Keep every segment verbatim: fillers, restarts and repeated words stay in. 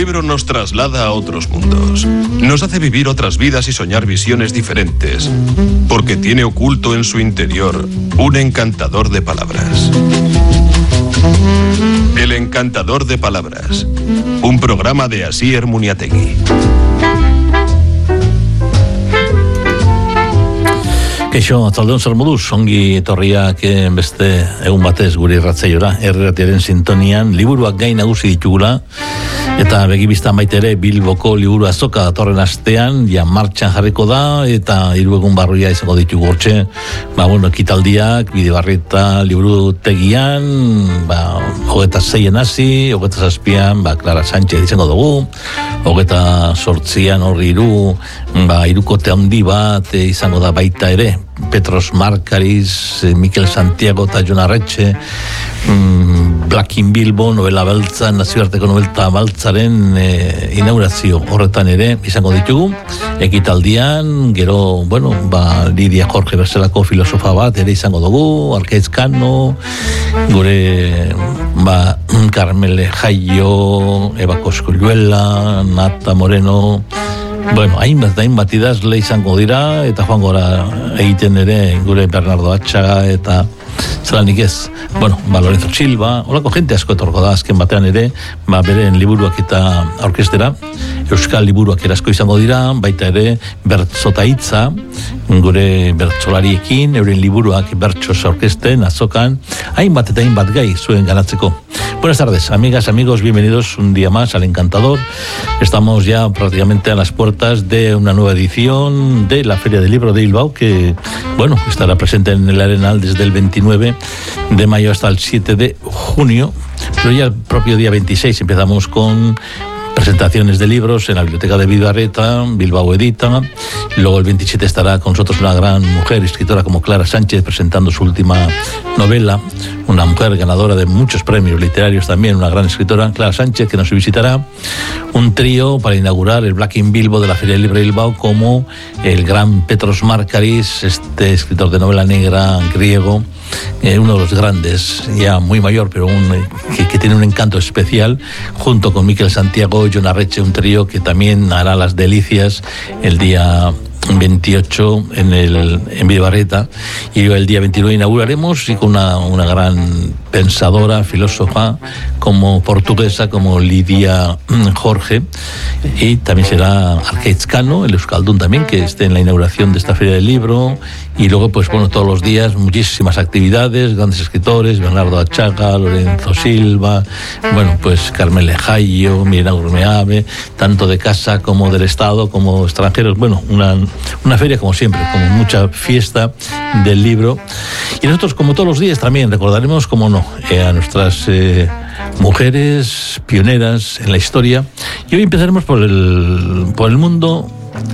libro nos traslada a otros mundos. Nos hace vivir otras vidas y soñar visiones diferentes, porque tiene oculto en su interior un encantador de palabras. El encantador de palabras, un programa de Asier Muniategui. Keixo, atzaldeon zer moduz, ongi etorriak beste egun batez gure irratzaiora, erratiaren sintonian, liburuak gai nagusi ditugula, eta begibiztan baita ere Bilboko liburu azoka datorren astean, ja martxan jarriko da, eta hiru egun barruia izango ditugu hortxe, ba, bueno, ekitaldiak, Bidebarrieta liburu tegian, ba, hogeta zeien hasi, hogeta zazpian, ba, Clara Sánchez izango dugu, hogeta sortzian horri hiru, ba, hirukote handi bat e, izango da baita ere, Petros Markariz, Mikel Santiago eta Jon Arretxe, mm, Black in Bilbo, novela beltza, nazioarteko nobelta beltzaren e, inaugurazio horretan ere izango ditugu. Ekitaldian, gero, bueno, ba, Lidia Jorge bezalako filosofa bat ere izango dugu, Arkaitz Kano, gure, ba, Carmele Jaio, Eva Cosculluela, Nata Moreno, bueno, hainbat da hainbat idazle izango dira, eta joan gora egiten ere gure Bernardo Atxaga eta zelanik ez, bueno, ba, Lorenzo Silva, horako jente asko etorko da azken batean ere, ba, beren liburuak eta orkestera, euskal liburuak erasko izango dira, baita ere bertzota hitza, gure bertsolariekin, euren liburuak bertsos orkesten, azokan, hainbat eta hainbat gai zuen ganatzeko. Buenas tardes, amigas, amigos, bienvenidos un día más al Encantador. Estamos ya prácticamente a las puertas de una nueva edición de la Feria del Libro de Bilbao, que, bueno, estará presente en el Arenal desde el veintinueve de mayo hasta el siete de junio, pero ya el propio día veintiséis empezamos con presentaciones de libros en la biblioteca de Bidebarrieta, Bilbao Edita. Luego el veintisiete estará con nosotros una gran mujer, escritora como Clara Sánchez, presentando su última novela, una mujer ganadora de muchos premios literarios también, una gran escritora, Clara Sánchez, que nos visitará. Un trío para inaugurar el Black in Bilbo de la Feria del Libro de Bilbao, como el gran Petros Markariz, este escritor de novela negra griego, eh, uno de los grandes, ya muy mayor, pero un, que, que tiene un encanto especial, junto con Mikel Santiago y Jon Arretxe, un trío que también hará las delicias el día veintiocho en el en Bidebarrieta, y el día veintinueve inauguraremos, y con una, una gran pensadora, filósofa como portuguesa, como Lidia Jorge, y también será Arkaitz Kano, el euskaldun también, que esté en la inauguración de esta Feria del Libro. Y luego, pues bueno, todos los días muchísimas actividades, grandes escritores, Bernardo Atxaga, Lorenzo Silva, bueno, pues Carmele Jaio, Mirena Urmeave, tanto de casa como del Estado, como extranjeros. Bueno, una, una feria como siempre, con mucha fiesta del libro. Y nosotros, como todos los días, también recordaremos, como no, eh, a nuestras eh, mujeres pioneras en la historia. Y hoy empezaremos por el, por el mundo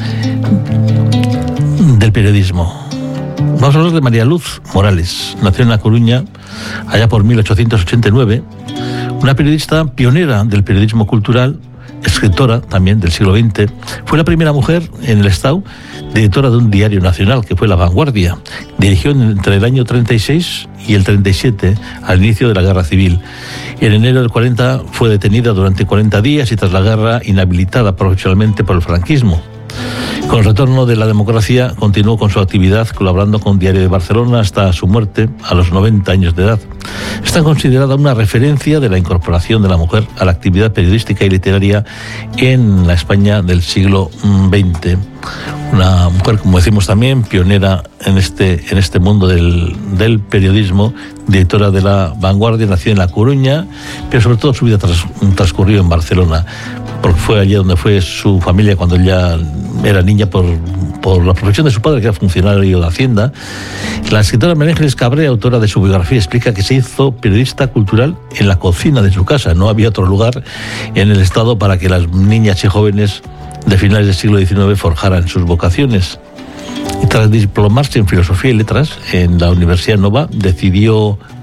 del periodismo. Vamos a hablar de María Luz Morales. Nació en La Coruña allá por mil ochocientos ochenta y nueve, una periodista pionera del periodismo cultural, escritora también del siglo veinte. Fue la primera mujer en el Estado directora de un diario nacional, que fue La Vanguardia. Dirigió entre el año treinta y seis y el treinta y siete, al inicio de la Guerra Civil. En enero del cuarenta fue detenida durante cuarenta días y tras la guerra inhabilitada profesionalmente por el franquismo. Con el retorno de la democracia continuó con su actividad colaborando con Diario de Barcelona hasta su muerte a los noventa años de edad. Está considerada una referencia de la incorporación de la mujer a la actividad periodística y literaria en la España del siglo veinte. Una mujer, como decimos también, pionera en este, en este mundo del, del periodismo, directora de La Vanguardia, nació en La Coruña, pero sobre todo su vida tras, transcurrió en Barcelona, porque fue allí donde fue su familia cuando ella era niña por, por la profesión de su padre, que era funcionario de Hacienda. La escritora María Ángeles Cabré, autora de su biografía, explica que se hizo periodista cultural en la cocina de su casa. No había otro lugar en el Estado para que las niñas y jóvenes de finales del siglo diecinueve forjaran sus vocaciones. Y tras diplomarse en Filosofía y Letras en la Universidad Nova, decidió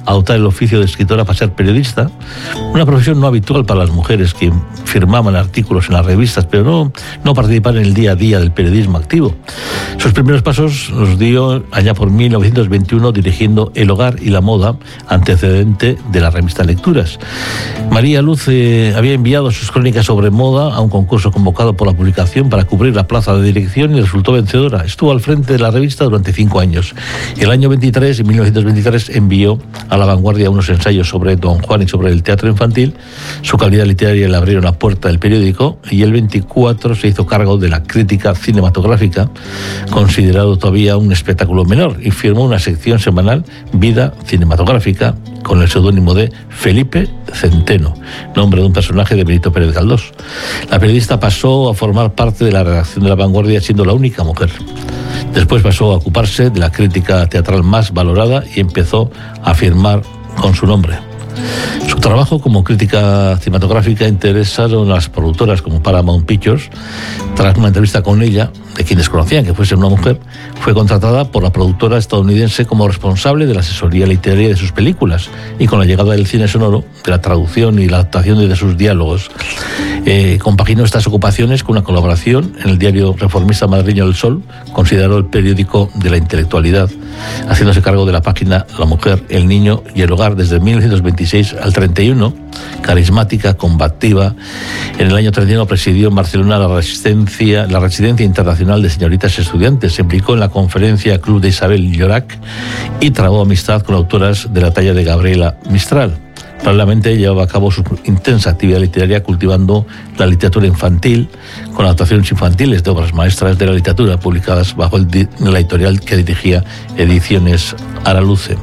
adoptar el oficio de escritora para ser periodista, una profesión no habitual para las mujeres que firmaban artículos en las revistas, pero no, no participar en el día a día del periodismo activo. Sus primeros pasos los dio allá por mil novecientos veintiuno dirigiendo El Hogar y la Moda, antecedente de la revista Lecturas. María Luz eh, había enviado sus crónicas sobre moda a un concurso convocado por la publicación para cubrir la plaza de dirección y resultó vencedora. Estuvo al frente de la revista durante cinco años. El año veintitrés, en mil novecientos veintitrés, envió a La Vanguardia unos ensayos sobre Don Juan y sobre el teatro infantil. Su calidad literaria le abrieron la puerta del periódico y el veinticuatro se hizo cargo de la crítica cinematográfica, considerado todavía un espectáculo menor, y firmó una sección semanal, Vida Cinematográfica, con el seudónimo de Felipe Centeno, nombre de un personaje de Benito Pérez Galdós. La periodista pasó a formar parte de la redacción de La Vanguardia siendo la única mujer. Después pasó a ocuparse de la crítica teatral más valorada y empezó a firmar con su nombre. Su trabajo como crítica cinematográfica interesaron a las productoras como Paramount Pictures. Tras una entrevista con ella, de quien desconocían que fuese una mujer, fue contratada por la productora estadounidense como responsable de la asesoría literaria de sus películas, y con la llegada del cine sonoro, de la traducción y la adaptación de sus diálogos, eh, compaginó estas ocupaciones con una colaboración en el diario reformista madrileño El Sol, considerado el periódico de la intelectualidad, haciéndose cargo de la página La Mujer, el Niño y el Hogar desde mil novecientos veintiséis al treinta y uno, carismática, combativa. En el año treinta y uno presidió en Barcelona la resistencia, la residencia internacional de señoritas estudiantes, se implicó en la conferencia Club de Isabel Llorac y trabó amistad con autoras de la talla de Gabriela Mistral. Paralelamente llevaba a cabo su intensa actividad literaria cultivando la literatura infantil, con adaptaciones infantiles de obras maestras de la literatura publicadas bajo el di- la editorial que dirigía, Ediciones Araluce.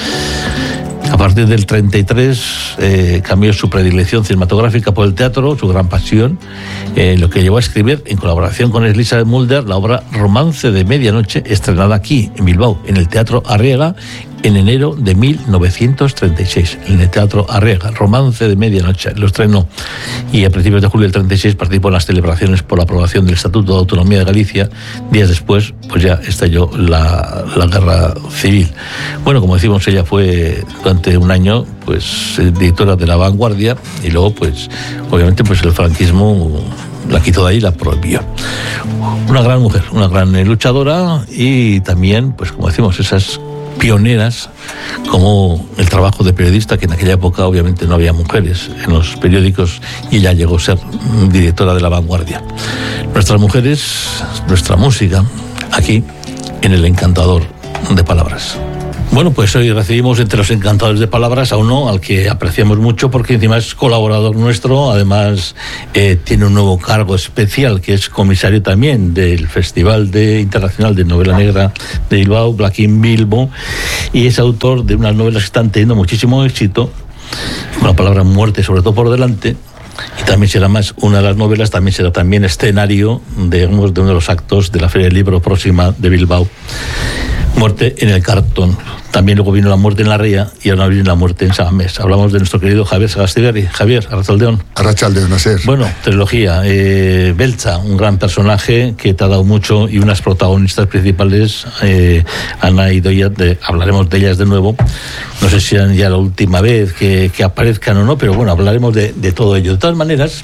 A partir del treinta y tres eh, cambió su predilección cinematográfica por el teatro, su gran pasión, eh, lo que llevó a escribir, en colaboración con Elizabeth Mulder, la obra Romance de Medianoche, estrenada aquí, en Bilbao, en el Teatro Arriaga, en enero de mil novecientos treinta y seis, en el Teatro Arriaga, Romance de Medianoche, lo estrenó. Y a principios de julio del treinta y seis participó en las celebraciones por la aprobación del Estatuto de Autonomía de Galicia. Días después, pues ya estalló la, la guerra civil. Bueno, como decimos, ella fue durante un año pues directora de La Vanguardia, y luego, pues, obviamente, pues el franquismo la quitó de ahí y la prohibió. Una gran mujer, una gran luchadora, y también, pues como decimos, esas pioneras como el trabajo de periodista, que en aquella época obviamente no había mujeres en los periódicos, y ella llegó a ser directora de La Vanguardia. Nuestras mujeres, nuestra música, aquí en El Encantador de Palabras. Bueno, pues hoy recibimos entre los encantadores de palabras a uno al que apreciamos mucho, porque encima es colaborador nuestro, además eh, tiene un nuevo cargo especial, que es comisario también del Festival de, Internacional de Novela Negra de Bilbao, Black in Bilbo, y es autor de unas novelas que están teniendo muchísimo éxito, con la palabra muerte sobre todo por delante. Y también será más, una de las novelas también será también escenario de, digamos, de uno de los actos de la Feria del Libro próxima de Bilbao. Muerte en el cartón. También luego vino La muerte en la ría, y ahora viene La muerte en San Mamés. Hablamos de nuestro querido Javier Sagastiberri. Javier, Arratsaldeon. Arratsaldeon, no sé. Bueno, trilogía. Eh, Beltza, un gran personaje que te ha dado mucho, y unas protagonistas principales, eh, Ana y Doya, de, hablaremos de ellas de nuevo. No sé si será ya la última vez que, que aparezcan o no, pero bueno, hablaremos de, de todo ello. De todas maneras,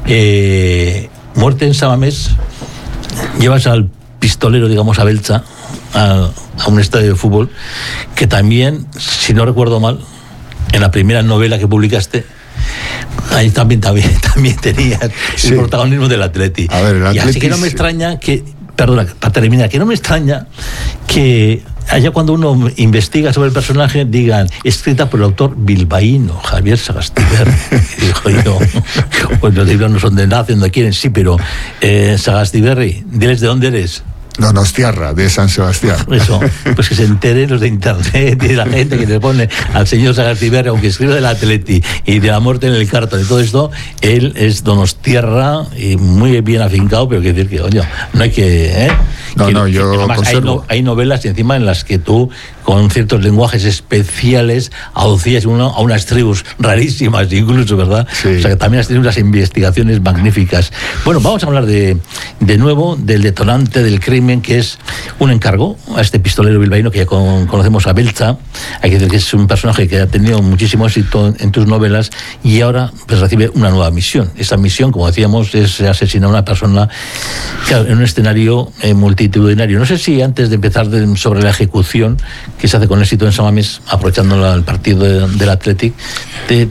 eh, Muerte en San Mamés, llevas al pistolero, digamos, a Beltza, a, a un estadio de fútbol, que también, si no recuerdo mal, en la primera novela que publicaste, ahí también, también, también tenías sí. el protagonismo del Atleti. A ver, el Atleti, y así que no me extraña que, perdona, para terminar, que no me extraña que allá cuando uno investiga sobre el personaje digan, escrita por el autor bilbaíno, Javier Sagastiberri. Dijo yo, pues los libros no son de nada, donde quieren, sí, pero eh, Sagastiberri, diles de dónde eres. Donostiarra, de San Sebastián. Eso, pues que se enteren los de internet y la gente que le pone al señor Sagastiberri, aunque escribe del Atleti y de La muerte en el cartón, de todo esto, él es donostiarra y muy bien afincado, pero quiere decir que, oye, no hay que... ¿eh? No, que, no, yo además, hay, no, hay novelas encima en las que tú con ciertos lenguajes especiales, aducías uno a unas tribus rarísimas incluso, ¿verdad? Sí. O sea, que también has tenido unas investigaciones magníficas. Bueno, vamos a hablar de, de nuevo del detonante del crimen, que es un encargo a este pistolero bilbaíno que ya con, conocemos a Beltza. Hay que decir que es un personaje que ha tenido muchísimo éxito en tus novelas y ahora pues recibe una nueva misión. Esa misión, como decíamos, es asesinar a una persona, claro, en un escenario eh, multitudinario. No sé si antes de empezar de, sobre la ejecución que se hace con éxito en San Mamés, aprovechando la, el partido de, del Athletic, te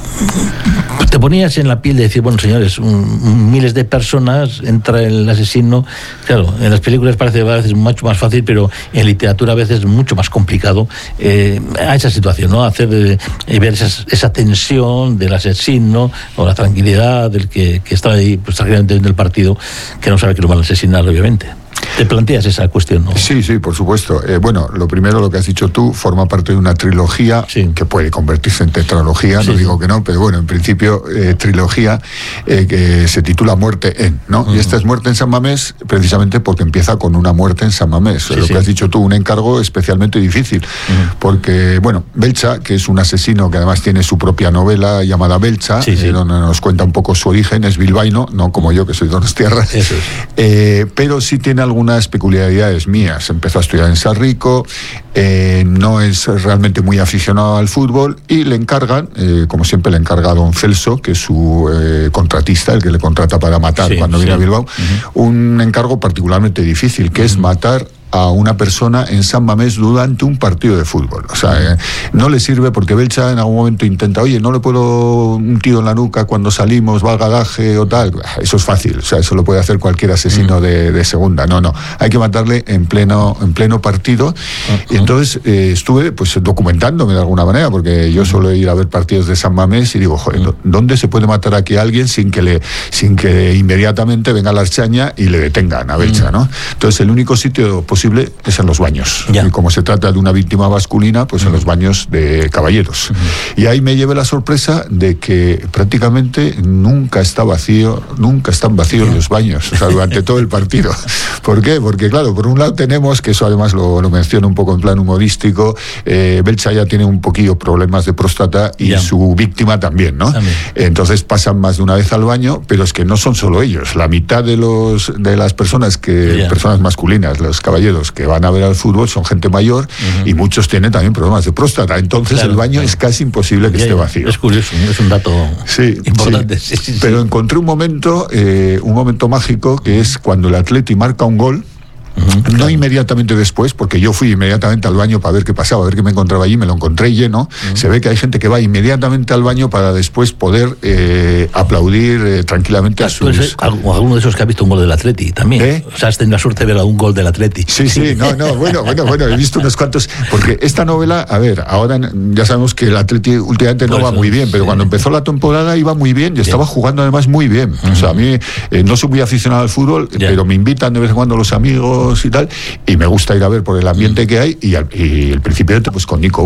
te ponías en la piel de decir, bueno, señores, un, miles de personas, entra el asesino. Claro, en las películas parece a veces mucho más fácil, pero en literatura a veces es mucho más complicado eh, a esa situación, ¿no? Hacer eh, ver esas, esa tensión del asesino o la tranquilidad del que, que está ahí, pues tranquilamente en el partido, que no sabe que lo van a asesinar, obviamente. ¿Te planteas esa cuestión, no? Sí, sí, por supuesto. Eh, bueno, lo primero, lo que has dicho tú, forma parte de una trilogía, sí, que puede convertirse en tetralogía, sí, no digo que no, pero bueno, en principio, eh, trilogía eh, que se titula Muerte en, ¿no? Uh-huh. Y esta es Muerte en San Mamés, precisamente porque empieza con una muerte en San Mamés. Sí, lo sí. que has dicho tú, un encargo especialmente difícil, uh-huh. porque, bueno, Beltza, que es un asesino que además tiene su propia novela llamada Beltza, sí, sí. Eh, donde nos cuenta un poco su origen, es bilbaíno, no como yo, que soy de Donostiarra, es. eh, pero sí tiene algún algunas peculiaridades mías. Empezó a estudiar en Sarrico, eh, no es realmente muy aficionado al fútbol y le encargan, eh, como siempre le encarga a don Celso, que es su eh, contratista, el que le contrata para matar sí, cuando sí. viene a Bilbao, uh-huh. un encargo particularmente difícil, que uh-huh. es matar a una persona en San Mamés durante un partido de fútbol. O sea, eh, no le sirve porque Beltza en algún momento intenta, oye, no le puedo un tiro en la nuca cuando salimos, va al garaje o tal. Eso es fácil, o sea, eso lo puede hacer cualquier asesino mm. de, de segunda. No, no, hay que matarle en pleno, en pleno partido. Uh-huh. Y entonces eh, estuve pues documentándome de alguna manera, porque yo suelo ir a ver partidos de San Mamés y digo, joder, uh-huh. ¿dónde se puede matar aquí a alguien sin que le, sin que inmediatamente venga la archaña y le detengan a Beltza, uh-huh. ¿no? Entonces el único sitio posible es en los baños. Ya. Y como se trata de una víctima masculina, pues uh-huh. en los baños de caballeros. Uh-huh. Y ahí me llevé la sorpresa de que prácticamente nunca está vacío, nunca están vacíos yeah. los baños, o sea, durante todo el partido. ¿Por qué? Porque claro, por un lado tenemos, que eso además lo, lo menciono un poco en plan humorístico, eh, Beltza ya tiene un poquillo problemas de próstata y yeah. su víctima también, ¿no? También. Entonces pasan más de una vez al baño, pero es que no son solo ellos. La mitad de los de las personas que yeah. personas masculinas, los caballeros que van a ver al fútbol son gente mayor uh-huh. y muchos tienen también problemas de próstata. Entonces claro, el baño claro. es casi imposible que ya, esté vacío. Es curioso, es un dato sí, importante. Sí. Sí, sí, pero sí. encontré un momento, eh, un momento mágico, que es cuando el Atleti marca un gol. Uh-huh, no claro. inmediatamente después, porque yo fui inmediatamente al baño para ver qué pasaba, a ver qué me encontraba allí, me lo encontré lleno. Uh-huh. Se ve que hay gente que va inmediatamente al baño para después poder eh, aplaudir eh, tranquilamente a sus... Pues, alguno de esos que ha visto un gol del Atleti también. ¿Eh? O sea, has tenido la suerte de ver algún gol del Atleti. Sí, sí, no, no, bueno, bueno, bueno, he visto unos cuantos, porque esta novela, a ver, ahora ya sabemos que el Atleti últimamente no pues, va muy bien, pero sí. cuando empezó la temporada iba muy bien y bien. Estaba jugando además muy bien. Uh-huh. O sea, a mí eh, no soy muy aficionado al fútbol, yeah. pero me invitan de vez en cuando los amigos y tal, y me gusta ir a ver por el ambiente que hay, y, al, y el principio pues con Nico